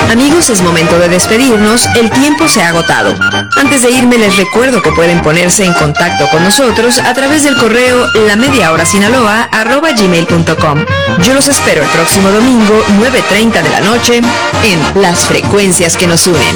Amigos, es momento de despedirnos, el tiempo se ha agotado. Antes de irme les recuerdo que pueden ponerse en contacto con nosotros a través del correo lamediahora@gmail.com. Yo los espero el próximo domingo, 9:30 de la noche, en Las Frecuencias que nos unen.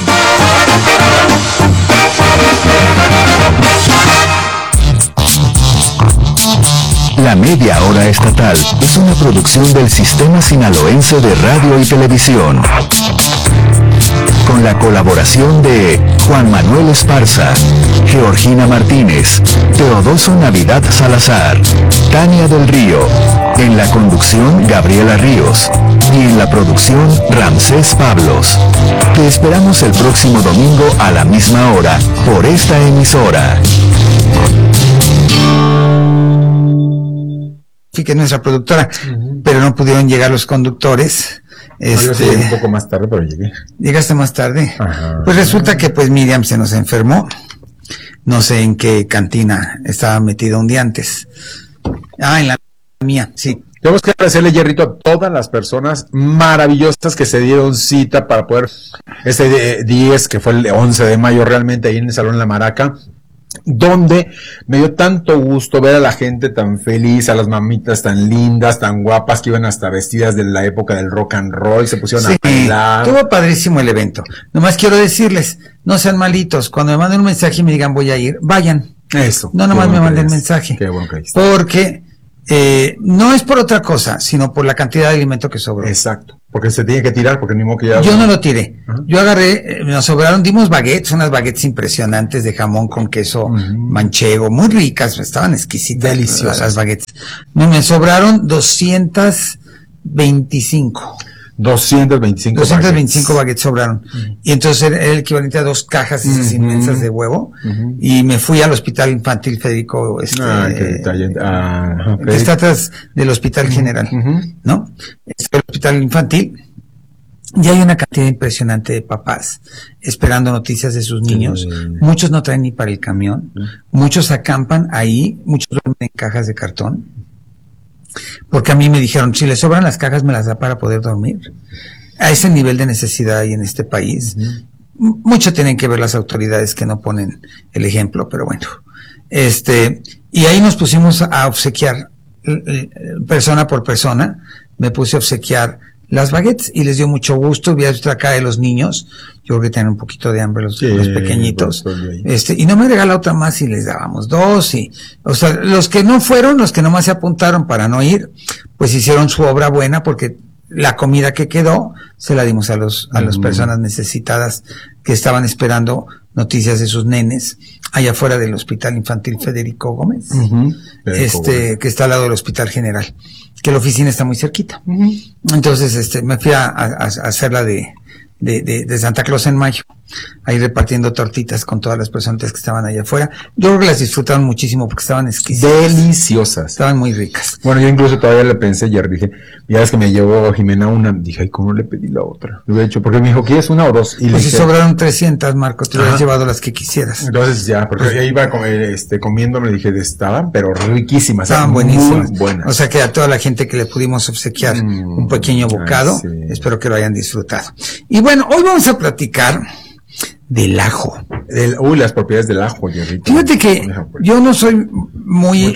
La Media Hora Estatal es una producción del Sistema Sinaloense de Radio y Televisión, con la colaboración de Juan Manuel Esparza, Georgina Martínez, Teodoso Navidad Salazar, Tania del Río, en la conducción Gabriela Ríos y en la producción Ramsés Pablos. Te esperamos el próximo domingo a la misma hora por esta emisora. Que es nuestra productora, pero no pudieron llegar los conductores. Yo llegué un poco más tarde, pero llegué. ¿Llegaste más tarde? Ajá. Pues resulta que pues Miriam se nos enfermó. No sé en qué cantina estaba metida un día antes. En la mía, sí. Tenemos que agradecerle, Jerrito, a todas las personas maravillosas que se dieron cita para poder, este 10, que fue el 11 de mayo, realmente ahí en el Salón La Maraca, donde me dio tanto gusto ver a la gente tan feliz, a las mamitas tan lindas, tan guapas, que iban hasta vestidas de la época del rock and roll, se pusieron a bailar. Estuvo padrísimo el evento. Nomás quiero decirles, no sean malitos, cuando me manden un mensaje y me digan voy a ir, vayan. Eso. No nomás me manden mensaje. Qué bueno que porque no es por otra cosa, sino por la cantidad de alimento que sobró. Exacto, porque se tiene que tirar, porque ni modo que ya... Yo no lo tiré. Yo agarré, nos sobraron, dimos baguettes, unas baguettes impresionantes de jamón con queso manchego, muy ricas, estaban exquisitas, deliciosas las baguettes. No, me sobraron 225 baguettes sobraron. Y entonces era el equivalente a 2 cajas esas inmensas de huevo. Y me fui al Hospital Infantil Federico, que está atrás del Hospital General, ¿no? El Hospital Infantil. Y hay una cantidad impresionante de papás esperando noticias de sus niños. Muchos no traen ni para el camión. Muchos acampan ahí, muchos duermen en cajas de cartón. Porque a mí me dijeron, si les sobran las cajas me las da para poder dormir. A ese nivel de necesidad hay en este país. Mucho tienen que ver las autoridades que no ponen el ejemplo, pero bueno. Y ahí nos pusimos a obsequiar, persona por persona, me puse a obsequiar las baguettes y les dio mucho gusto. Vi otra cara de los niños, yo creo que tienen un poquito de hambre los pequeñitos, y no me regaló otra más y les dábamos 2 o sea, los que no fueron, los que nomás se apuntaron para no ir, pues hicieron su obra buena, porque la comida que quedó se la dimos a las personas necesitadas que estaban esperando noticias de sus nenes allá afuera del Hospital Infantil Federico Gómez, que está al lado del Hospital General, que la oficina está muy cerquita. Entonces, me fui a hacer la de Santa Claus en mayo, ahí repartiendo tortitas con todas las personas que estaban allá afuera. Yo creo que las disfrutaron muchísimo porque estaban exquisitas. Deliciosas. Estaban muy ricas. Bueno, yo incluso todavía le pensé, ya dije, ya es que me llevó Jimena una, dije, ay, ¿cómo le pedí la otra? Lo he hecho, porque me dijo, ¿quieres una o 2? Y pues le si dije, sobraron 300, Marco, te hubieras llevado las que quisieras. Entonces ya, porque ya iba a comer, comiendo, me dije, estaban, pero riquísimas. Estaban buenísimas. Muy buenas. O sea que a toda la gente que le pudimos obsequiar un pequeño bocado, espero que lo hayan disfrutado. Y bueno, hoy vamos a platicar del ajo. Las propiedades del ajo, Jerrito. Fíjate que yo no soy muy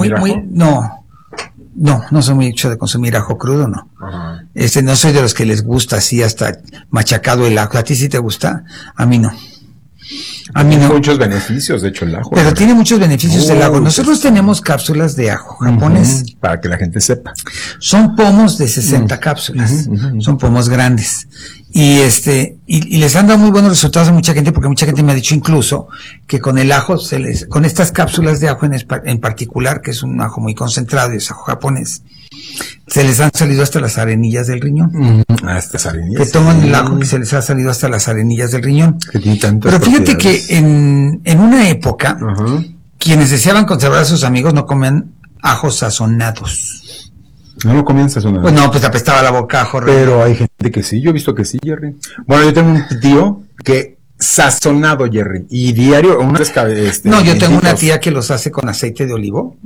no soy mucho de consumir ajo crudo, no. No soy de los que les gusta así hasta machacado el ajo. ¿A ti sí te gusta? A mí no. Tiene muchos beneficios, de hecho, el ajo. Pero tiene muchos beneficios el ajo. Nosotros tenemos cápsulas de ajo japonés. Para que la gente sepa. Son pomos de 60 cápsulas. Son pomos grandes. Y les han dado muy buenos resultados a mucha gente, porque mucha gente me ha dicho incluso que con el ajo con estas cápsulas de ajo en particular, que es un ajo muy concentrado y es ajo japonés, se les han salido hasta las arenillas del riñón. Hasta las arenillas. Que toman el ajo, que se les ha salido hasta las arenillas del riñón. Pero fíjate que en una época, quienes deseaban conservar a sus amigos no comían ajos sazonados. No lo comían sazonado. Pues no, pues apestaba la boca ajo. Pero hay gente que sí, yo he visto que sí, Jerry. Bueno, yo tengo un tío que sazonado, Jerry, y diario, no, yo tengo una tía que los hace con aceite de olivo,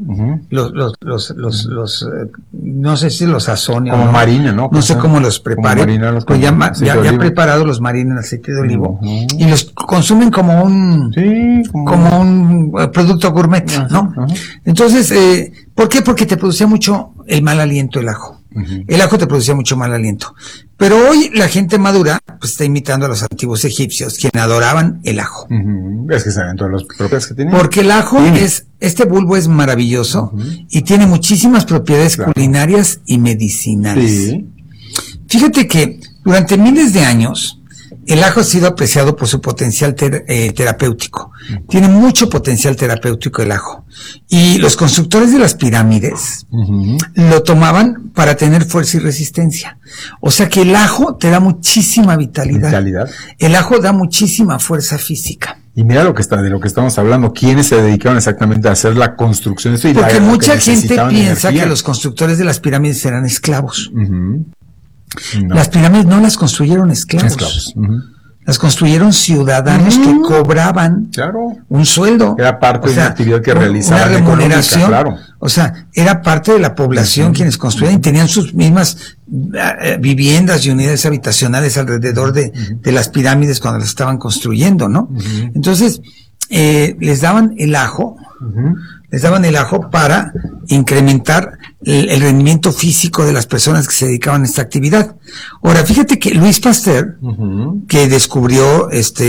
no sé si los sazone como o no, marina, ¿no? No sé cómo los prepare, Pues ya preparados los marinan en aceite de olivo, y los consumen como un producto gourmet, ¿no? Entonces, ¿por qué? Porque te producía mucho el mal aliento el ajo. El ajo te producía mucho mal aliento. Pero hoy la gente madura pues está imitando a los antiguos egipcios, quienes adoraban el ajo. Es que saben todas las propiedades que tiene. Porque el ajo este bulbo es maravilloso y tiene muchísimas propiedades culinarias y medicinales. Sí. Fíjate que durante miles de años el ajo ha sido apreciado por su potencial terapéutico. Tiene mucho potencial terapéutico el ajo. Y los constructores de las pirámides lo tomaban para tener fuerza y resistencia. O sea que el ajo te da muchísima vitalidad. El ajo da muchísima fuerza física. Y mira de lo que estamos hablando, ¿quiénes se dedicaron exactamente a hacer la construcción de esto? Porque mucha gente piensa que los constructores de las pirámides eran esclavos. No. Las pirámides no las construyeron esclavos. Las construyeron ciudadanos que cobraban un sueldo. Era parte de una actividad que realizaban. Una remuneración. O sea, era parte de la población quienes construían y tenían sus mismas viviendas y unidades habitacionales alrededor de las pirámides cuando las estaban construyendo, ¿no? Entonces, les daban el ajo. Les daban el ajo para incrementar el rendimiento físico de las personas que se dedicaban a esta actividad. Ahora, fíjate que Luis Pasteur, que descubrió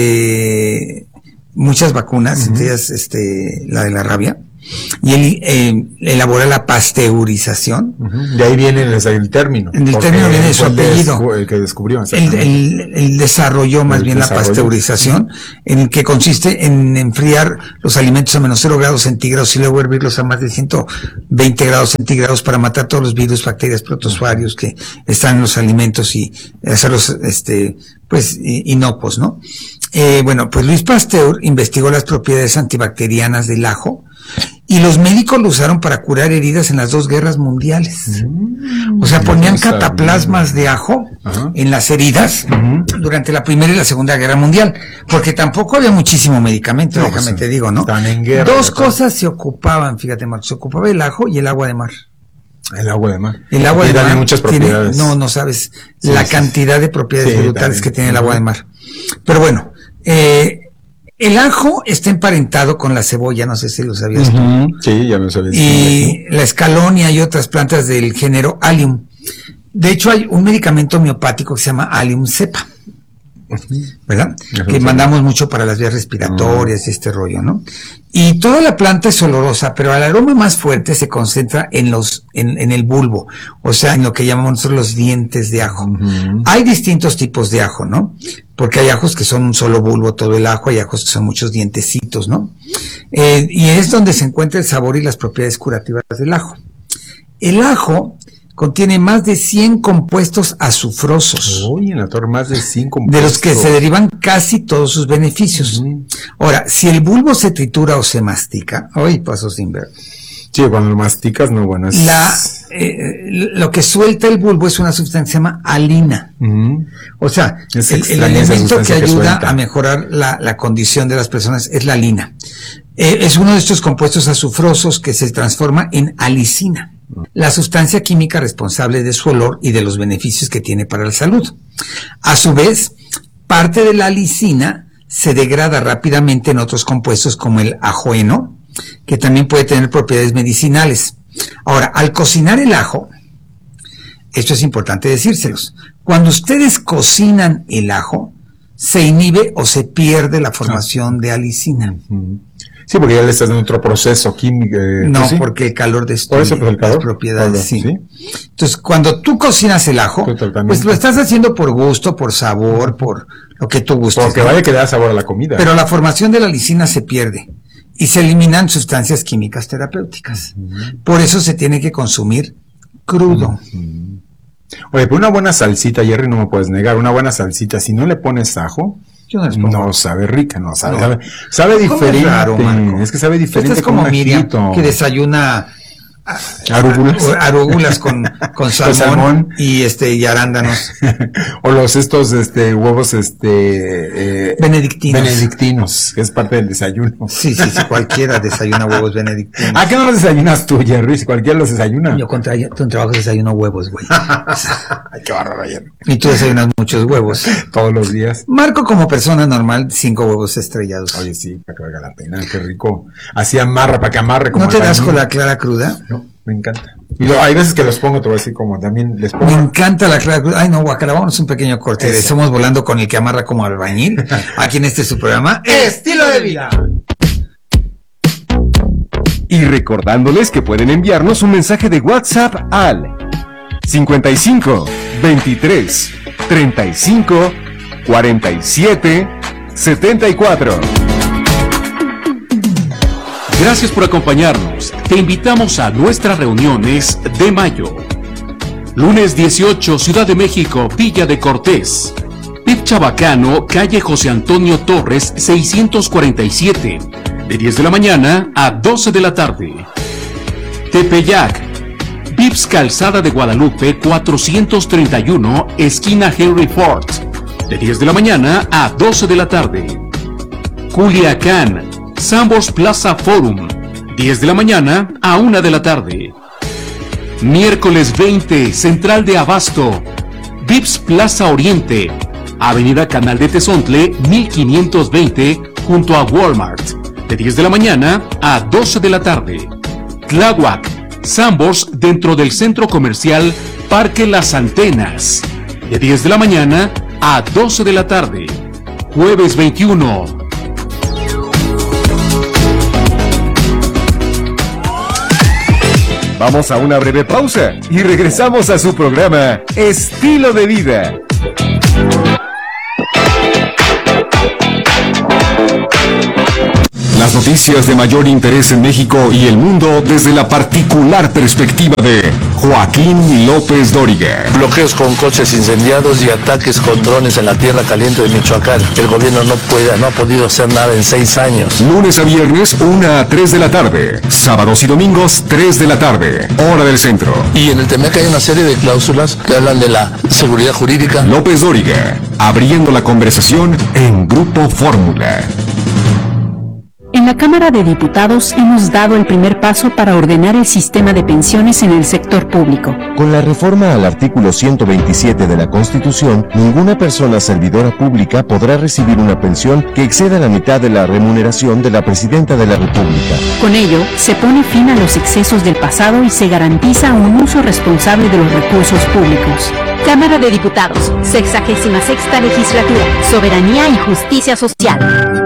muchas vacunas, entre ellas la de la rabia, y él elabora la pasteurización. De ahí viene el término. En el término viene de su apellido. El que descubrió. Él desarrolló más bien la pasteurización, en el que consiste en enfriar los alimentos a menos 0 grados centígrados y luego hervirlos a más de 120 grados centígrados para matar todos los virus, bacterias, protozoarios que están en los alimentos y hacerlos inocuos, ¿no? Bueno, pues Luis Pasteur investigó las propiedades antibacterianas del ajo y los médicos lo usaron para curar heridas en las 2 guerras mundiales. O sea, ponían cataplasmas de ajo en las heridas durante la Primera y la Segunda Guerra Mundial, porque tampoco había muchísimo medicamento, déjame te digo, ¿no? Están en guerra. 2 cosas se ocupaban, fíjate, Marcos, se ocupaba el ajo y el agua de mar. El agua de mar. El agua de mar tiene muchas propiedades. No sabes la cantidad de propiedades brutales que tiene el agua de mar. Pero bueno, el ajo está emparentado con la cebolla, no sé si lo sabías tú. Sí, ya lo sabías. Y la escalonia y otras plantas del género Allium. De hecho, hay un medicamento homeopático que se llama Allium cepa, ¿verdad? Que mandamos mucho para las vías respiratorias y este rollo, ¿no? Y toda la planta es olorosa, pero el aroma más fuerte se concentra en el bulbo, o sea, en lo que llamamos nosotros los dientes de ajo. Hay distintos tipos de ajo, ¿no? Porque hay ajos que son un solo bulbo todo el ajo, hay ajos que son muchos dientecitos, ¿no? Y es donde se encuentra el sabor y las propiedades curativas del ajo. El ajo contiene más de 100 compuestos azufrosos. Uy, en la torre más de 100 compuestos. De los que se derivan casi todos sus beneficios. Ahora, si el bulbo se tritura o se mastica, hoy pasó sin ver. Sí, cuando lo masticas, no, bueno, es... Lo que suelta el bulbo es una sustancia que se llama alina. O sea, el elemento que ayuda a mejorar la condición de las personas es la alina. Es uno de estos compuestos azufrosos que se transforma en alicina, la sustancia química responsable de su olor y de los beneficios que tiene para la salud. A su vez, parte de la alicina se degrada rápidamente en otros compuestos como el ajoeno, que también puede tener propiedades medicinales. Ahora, al cocinar el ajo, esto es importante decírselos, cuando ustedes cocinan el ajo, se inhibe o se pierde la formación de alicina. Sí, porque ya le estás dando otro proceso químico. No, ¿sí? Porque el calor destruye las propiedades. Sí. Entonces, cuando tú cocinas el ajo, pues lo estás haciendo por gusto, por sabor, por lo que tú gustes. Porque vaya que le da sabor a la comida. Pero la formación de la alicina se pierde y se eliminan sustancias químicas terapéuticas. Por eso se tiene que consumir crudo. Oye, pero una buena salsita, Jerry, no me puedes negar, una buena salsita, si no le pones ajo, no sabe rica, no sabe, sabe diferente. Raro, es que sabe diferente. Esto es como Miriam, que desayuna arúgulas con salmón y arándanos. O estos huevos benedictinos, que es parte del desayuno. Sí, cualquiera desayuna huevos benedictinos. ¿A qué no los desayunas tú, Jerry? Si cualquiera los desayuna. Yo con trabajo desayuno huevos, güey. Ay, qué bárbaro, Jerry. Y tú desayunas muchos huevos. Todos los días. Marco, como persona normal, 5 huevos estrellados. Oye, sí, para que valga la pena, qué rico. Así amarra, para que amarre. Como ¿no te das con la clara cruda? No, me encanta. Y hay veces que los pongo, te voy a decir, como también les pongo. Me encanta la clara cruda. Ay, no, guacala, vámonos un pequeño corte. Estamos volando con el que amarra como albañil. Aquí en su programa, Estilo de Vida. Y recordándoles que pueden enviarnos un mensaje de WhatsApp al 55 23 35 47 74. Gracias por acompañarnos. Te invitamos a nuestras reuniones de mayo. Lunes 18, Ciudad de México, Villa de Cortés. PIB Chabacano, calle José Antonio Torres, 647. De 10 de la mañana a 12 de la tarde. Tepeyac. Vips Calzada de Guadalupe, 431, esquina Henry Ford. De 10 de la mañana a 12 de la tarde. Culiacán. Sambors Plaza Forum, 10 de la mañana a 1 de la tarde. Miércoles 20, Central de Abasto, Vips Plaza Oriente, Avenida Canal de Tezontle, 1520, junto a Walmart, de 10 de la mañana a 12 de la tarde. Tláhuac, Sambors dentro del Centro Comercial Parque Las Antenas, de 10 de la mañana a 12 de la tarde. Jueves 21. Vamos a una breve pausa y regresamos a su programa Estilo de Vida. Las noticias de mayor interés en México y el mundo desde la particular perspectiva de Joaquín López Dóriga. Bloqueos con coches incendiados y ataques con drones en la tierra caliente de Michoacán. El gobierno no ha podido hacer nada en 6 años. Lunes a viernes, 1 a 3 de la tarde. Sábados y domingos, 3 de la tarde. Hora del centro. Y en el TEMEC hay una serie de cláusulas que hablan de la seguridad jurídica. López Dóriga, abriendo la conversación en Grupo Fórmula. En la Cámara de Diputados hemos dado el primer paso para ordenar el sistema de pensiones en el sector público. Con la reforma al artículo 127 de la Constitución, ninguna persona servidora pública podrá recibir una pensión que exceda la mitad de la remuneración de la Presidenta de la República. Con ello, se pone fin a los excesos del pasado y se garantiza un uso responsable de los recursos públicos. Cámara de Diputados, 66ª Legislatura, Soberanía y Justicia Social.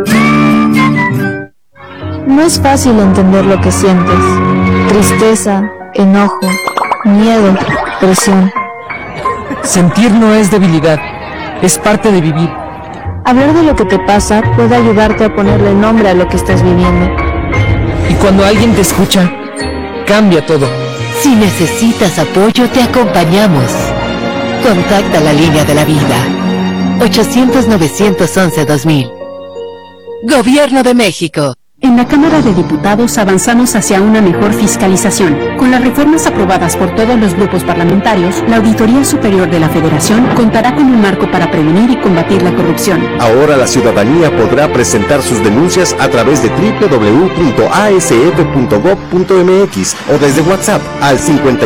No es fácil entender lo que sientes. Tristeza, enojo, miedo, presión. Sentir no es debilidad, es parte de vivir. Hablar de lo que te pasa puede ayudarte a ponerle nombre a lo que estás viviendo. Y cuando alguien te escucha, cambia todo. Si necesitas apoyo, te acompañamos. Contacta la línea de la vida. 800-911-2000. Gobierno de México. En la Cámara de Diputados avanzamos hacia una mejor fiscalización. Con las reformas aprobadas por todos los grupos parlamentarios, la Auditoría Superior de la Federación contará con un marco para prevenir y combatir la corrupción. Ahora la ciudadanía podrá presentar sus denuncias a través de www.asf.gov.mx o desde WhatsApp al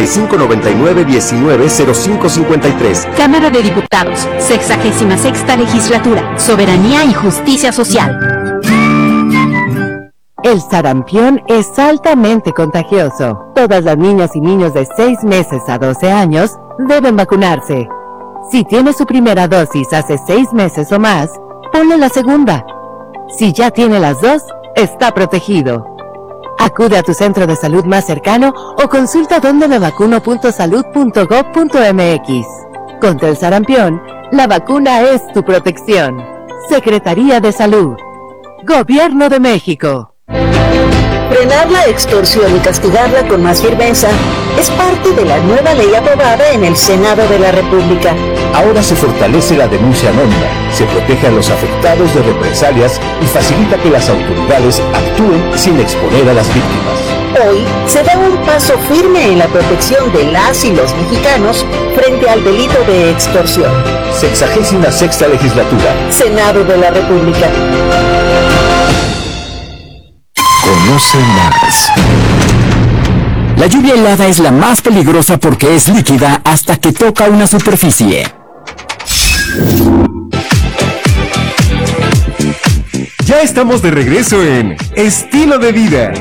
5599-190553. Cámara de Diputados, 66ª Legislatura, Soberanía y Justicia Social. El sarampión es altamente contagioso. Todas las niñas y niños de 6 meses a 12 años deben vacunarse. Si tiene su primera dosis hace 6 meses o más, ponle la segunda. Si ya tiene las 2, está protegido. Acude a tu centro de salud más cercano o consulta dondemevacuno.salud.gov.mx. Contra el sarampión, la vacuna es tu protección. Secretaría de Salud. Gobierno de México. Frenar la extorsión y castigarla con más firmeza es parte de la nueva ley aprobada en el Senado de la República. Ahora se fortalece la denuncia anónima, se protege a los afectados de represalias y facilita que las autoridades actúen sin exponer a las víctimas. Hoy se da un paso firme en la protección de las y los mexicanos frente al delito de extorsión. 66ª legislatura. Senado de la República. Conoce más. La lluvia helada es la más peligrosa porque es líquida hasta que toca una superficie. Ya estamos de regreso en Estilo de Vida.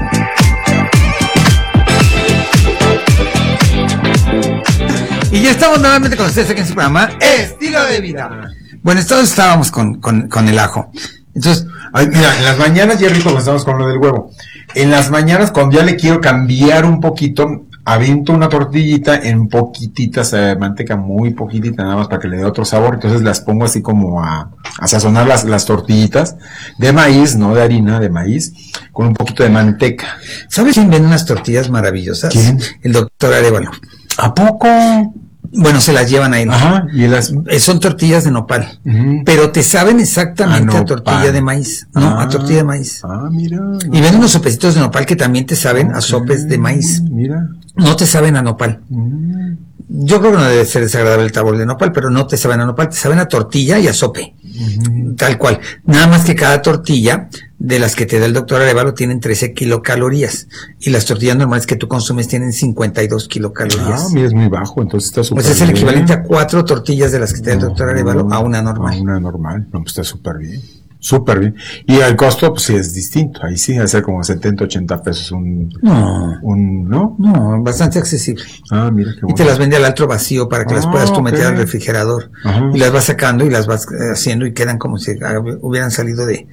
Y ya estamos nuevamente con ustedes aquí en su programa Estilo de Vida. Bueno, estábamos con el ajo. Entonces, mira, en las mañanas, Jerry, cuando estamos con lo del huevo, en las mañanas, cuando ya le quiero cambiar un poquito, aviento una tortillita en poquititas manteca, muy poquitita, nada más para que le dé otro sabor. Entonces las pongo así como a sazonar las tortillitas de maíz, no de harina, de maíz, con un poquito de manteca. ¿Sabes quién vende unas tortillas maravillosas? ¿Quién? El doctor Arevalo. ¿A poco? Bueno, se las llevan ahí. Ajá, y son tortillas de nopal, pero te saben exactamente a tortilla de maíz, ¿no? A tortilla de maíz. Mira. Y venden unos sopecitos de nopal que también te saben a sopes de maíz. Mira. No te saben a nopal. Yo creo que no debe ser desagradable el sabor de nopal, pero no te saben a nopal, te saben a tortilla y a sope. Tal cual. Nada más que cada tortilla de las que te da el doctor Arevalo tienen 13 kilocalorías y las tortillas normales que tú consumes tienen 52 kilocalorías. Mira, es muy bajo, entonces está súper bien. Pues es el equivalente a 4 tortillas de las que te da el doctor Arevalo a una normal. A una normal, no, pues está súper bien. Súper bien. Y el costo, pues sí es distinto. Ahí sí, va a ser como 70, 80 pesos ¿no? No, bastante accesible. Mira qué bueno. Y te las vende al altro vacío para que las puedas tú meter al refrigerador. Y las vas sacando y las vas haciendo y quedan como si hubieran salido de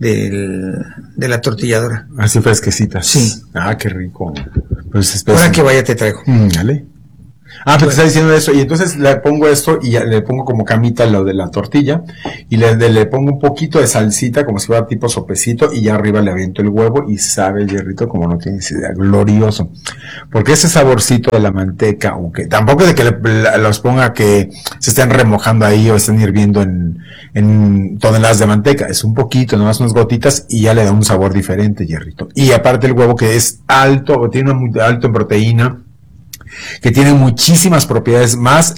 la tortilladora. Así fresquecitas. Sí. Qué rico. Pues ahora que vaya te traigo. Dale. Pero te está diciendo eso, y entonces le pongo esto y ya le pongo como camita lo de la tortilla y le pongo un poquito de salsita como si fuera tipo sopecito y ya arriba le aviento el huevo y sabe el hierrito como no tienes idea, glorioso, porque ese saborcito de la manteca, aunque tampoco de que los ponga que se estén remojando ahí o estén hirviendo en toneladas de manteca, es un poquito, nomás unas gotitas y ya le da un sabor diferente, hierrito. Y aparte el huevo que es alto, tiene muy alto en proteína, que tiene muchísimas propiedades, más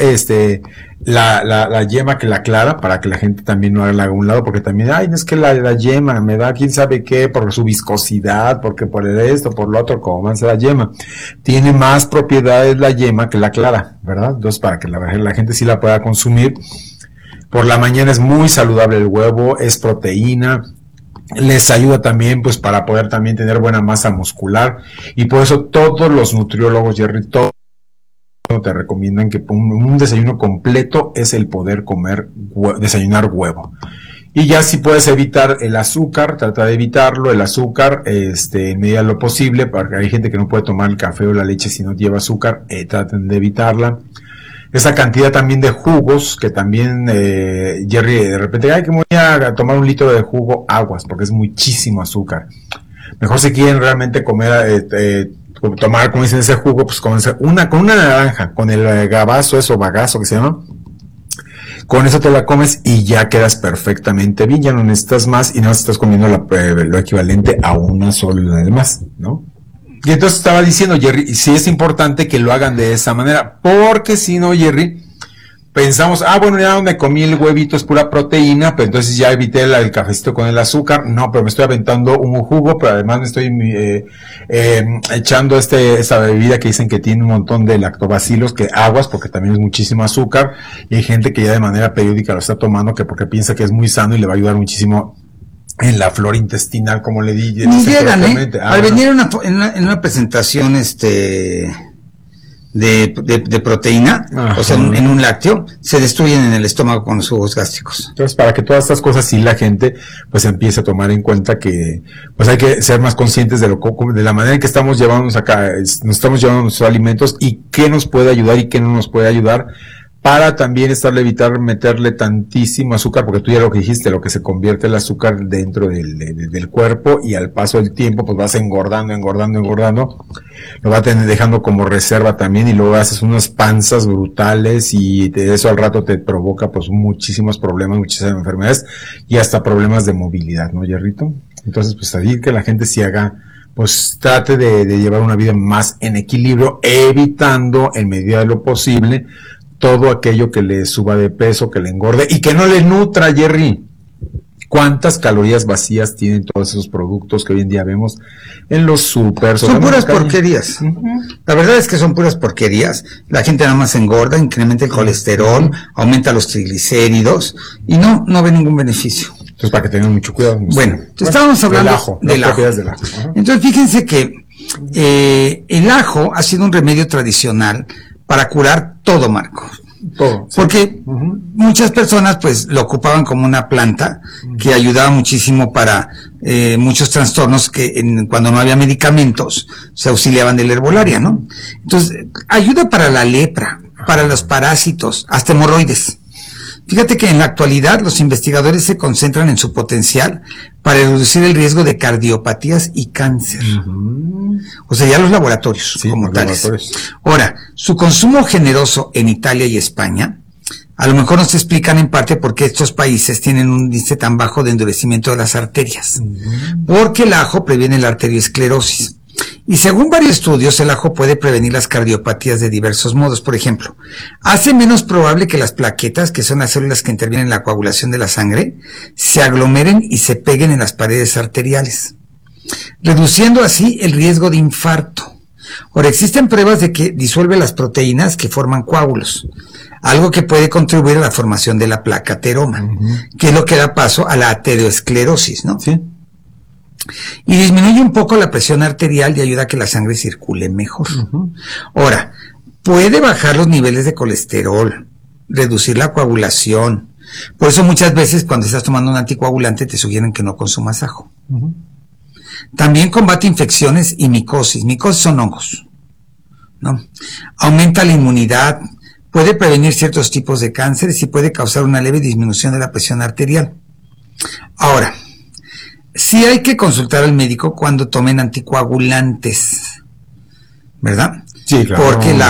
la yema que la clara, para que la gente también no la haga a un lado, porque también, no es que la yema me da quién sabe qué, por su viscosidad, porque por esto, por lo otro, como más la yema. Tiene más propiedades la yema que la clara, ¿verdad? Entonces, para que la gente sí la pueda consumir. Por la mañana es muy saludable el huevo, es proteína, les ayuda también pues para poder también tener buena masa muscular, y por eso todos los nutriólogos, Jerry, te recomiendan que un desayuno completo es el poder desayunar huevo. Y ya si puedes evitar el azúcar, trata de evitarlo, el azúcar, en medida de lo posible, porque hay gente que no puede tomar el café o la leche si no lleva azúcar, traten de evitarla. Esa cantidad también de jugos, que también, Jerry, de repente, que me voy a tomar 1 litro de jugo, aguas, porque es muchísimo azúcar. Mejor si quieren realmente comer, tomar, como dicen, ese jugo, pues con una naranja, con el gabazo, eso, bagazo que se llama, con eso te la comes y ya quedas perfectamente bien, ya no necesitas más y no estás comiendo lo equivalente a una sola de más, ¿no? Y entonces estaba diciendo, Jerry, sí es importante que lo hagan de esa manera, porque si no, Jerry, pensamos, bueno, ya me comí el huevito, es pura proteína, pero entonces ya evité el cafecito con el azúcar. No, pero me estoy aventando un jugo, pero además me estoy echando esta bebida que dicen que tiene un montón de lactobacilos, que aguas, porque también es muchísimo azúcar, y hay gente que ya de manera periódica lo está tomando, que porque piensa que es muy sano y le va a ayudar muchísimo en la flora intestinal, como le dije. Ni llegan, al venir en una presentación, de proteína, o sea, en un lácteo, se destruyen en el estómago con los jugos gástricos. Entonces, para que todas estas cosas sí la gente pues empiece a tomar en cuenta que pues hay que ser más conscientes de la manera en que estamos llevándonos nos estamos llevando nuestros alimentos y qué nos puede ayudar y qué no nos puede ayudar, para también evitar meterle tantísimo azúcar, porque tú ya lo que dijiste, lo que se convierte el azúcar dentro del cuerpo, y al paso del tiempo pues vas engordando, lo vas dejando como reserva también, y luego haces unas panzas brutales, y eso al rato te provoca pues muchísimos problemas, muchísimas enfermedades, y hasta problemas de movilidad, ¿no, Jerrito? Entonces pues ahí que la gente sí haga pues trate de llevar una vida más en equilibrio, evitando en medida de lo posible todo aquello que le suba de peso, que le engorde y que no le nutra, Jerry. ¿Cuántas calorías vacías tienen todos esos productos que hoy en día vemos en los súper? Son puras porquerías. La verdad es que son puras porquerías. La gente nada más engorda, incrementa el colesterol, aumenta los triglicéridos y no ve ningún beneficio. Entonces, para que tengan mucho cuidado. Bueno, estábamos hablando del ajo. Entonces, fíjense que el ajo ha sido un remedio tradicional para curar todo, Marco. Todo. Porque muchas personas pues lo ocupaban como una planta que ayudaba muchísimo para muchos trastornos que cuando no había medicamentos se auxiliaban de la herbolaria, ¿no? Entonces, ayuda para la lepra, para los parásitos, hasta hemorroides. Fíjate que en la actualidad los investigadores se concentran en su potencial para reducir el riesgo de cardiopatías y cáncer. O sea, ya los laboratorios como tales. Ahora, su consumo generoso en Italia y España, a lo mejor nos explican en parte por qué estos países tienen un índice tan bajo de endurecimiento de las arterias. Porque el ajo previene la arteriosclerosis. Y según varios estudios, el ajo puede prevenir las cardiopatías de diversos modos. Por ejemplo, hace menos probable que las plaquetas, que son las células que intervienen en la coagulación de la sangre, se aglomeren y se peguen en las paredes arteriales, reduciendo así el riesgo de infarto. Ahora, existen pruebas de que disuelve las proteínas que forman coágulos, algo que puede contribuir a la formación de la placa ateroma, que es lo que da paso a la aterosclerosis, ¿no? Sí. Y disminuye un poco la presión arterial y ayuda a que la sangre circule mejor. Ahora, puede bajar los niveles de colesterol, reducir la coagulación. Por eso muchas veces cuando estás tomando un anticoagulante te sugieren que no consumas ajo. También combate infecciones y micosis. Micosis son hongos, ¿no? Aumenta la inmunidad, puede prevenir ciertos tipos de cánceres y puede causar una leve disminución de la presión arterial. Ahora, sí hay que consultar al médico cuando tomen anticoagulantes, ¿verdad? Sí, claro. Porque la